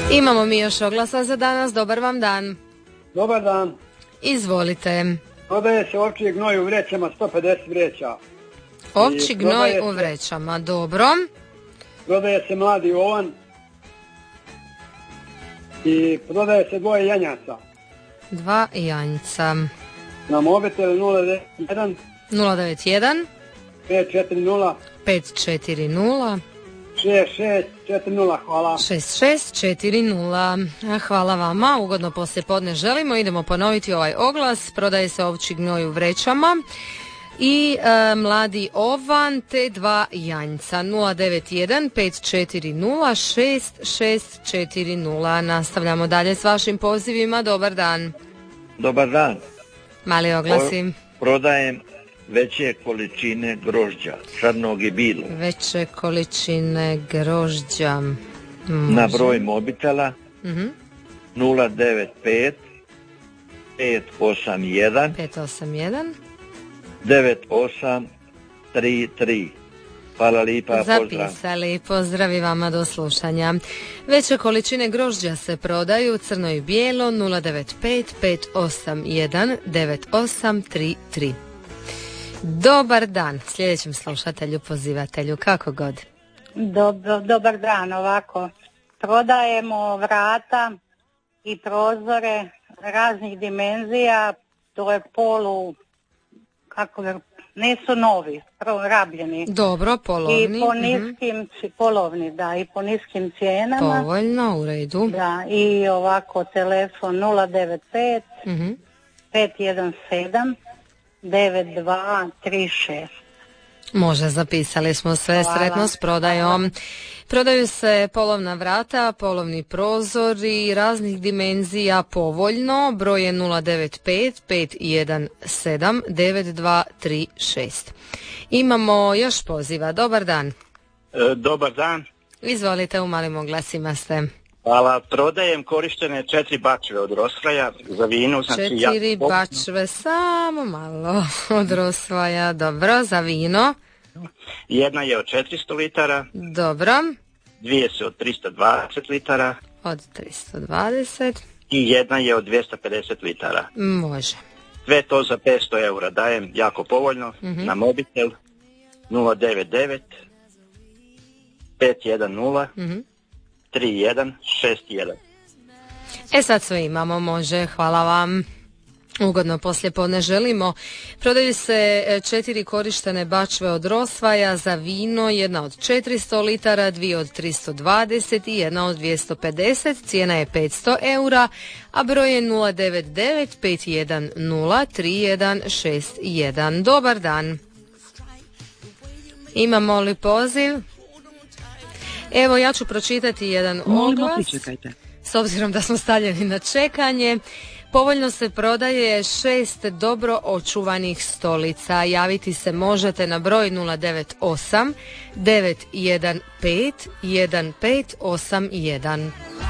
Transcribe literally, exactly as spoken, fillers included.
Imamo mi još oglasa za danas. Dobar vam dan. Dobar dan. Izvolite. Prodaje se ovčji gnoj u vrećama, sto pedeset vreća. Ovčji I gnoj prodaje u se- vrećama, dobro. Prodaje se mladi ovan. I prodaje se dvoje janjaca. Dva janjca. Na mobitel nula devet jedan nula devet jedan pet četiri nula pet četiri nula šest šest četiri nula. Hvala. šest šest četiri nula. Hvala vama, ugodno poslijepodne želimo. Idemo ponoviti ovaj oglas. Prodaje se ovčji gnoj u vrećama i e, mladi ovan te dva janjca. Nula devet jedan pet četiri nula šest šest četiri nula. Nastavljamo dalje s vašim pozivima. Dobar dan. Dobar dan. Mali oglasi. Prodajem veće količine grožđa, crnog i bilog. Veće količine grožđa. Na broj mobitela Mhm. nula devet pet pet osam jedan pet osam jedan. devet osam tri tri. Hvala lipa, pozdrav. Zapisali, pozdravi vama, do slušanja. Veće količine grožđa se prodaju, crno i bijelo, nula devet pet pet osam jedan devet osam tri tri. Dobar dan sljedećem slušatelju, pozivatelju, kako god. Dobro, dobar dan, ovako. Prodajemo vrata i prozore raznih dimenzija, to je polu, kako je, nisu novi, pro- rabljeni. Dobro, polovni. I po mhm. niskim, ci- polovni, da, i po niskim cijenama. Povoljno, u redu. Da, i ovako telefon nula devet pet Mhm. pet jedan sedam devet dva tri šest. Može, zapisali smo sve. Hvala. Sretno s prodajom. Prodaju se polovna vrata, polovni prozori raznih dimenzija povoljno. Broj je nula devet pet pet jedan sedam devet dva tri šest. Imamo još poziva. Dobar dan. E, dobar dan. Izvolite, u malim oglasima ste. Hvala. Prodajem korištene četiri bačve od Rosvaja za vino. Znači Četiri ja- bačve, samo malo od Rosvaja. Dobro, za vino. Jedna je od četiristo litara, Dobro, dvije su od tristo dvadeset litara od tristo dvadeset. i jedna je od dvjesto pedeset litara. Može. Sve to za petsto eura dajem jako povoljno na mobitel nula devet devet pet jedan nula Mhm. tri jedan šest jedan. E sad sve imamo, može, hvala vam. Ugodno poslijepodne želimo. Prodaju se e, četiri korištene bačve od Rosvaja za vino, jedna od četiristo litara, dvije od tristo dvadeset i jedna od dvjesto pedeset. Cijena je petsto eura, a broj je nula devet devet pet jedan nula tri jedan šest jedan. Dobar dan. Imamo li poziv? Evo, ja ću pročitati jedan oglas. S obzirom da smo stavljeni na čekanje, povoljno se prodaje šest dobro očuvanih stolica. Javiti se možete na broj nula devet osam devet jedan pet jedan pet osam jedan.